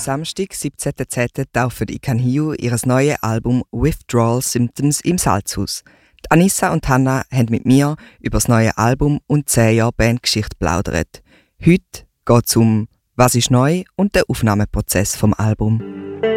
Samstag, 17.10. taufen Ikanhiu ihr neues Album «Withdrawal Symptoms» im Salzhaus. Die Anissa und Hannah haben mit mir über das neue Album und 10 Jahre Bandgeschichte plaudert. Heute geht es um «Was ist neu?» und den Aufnahmeprozess vom Album.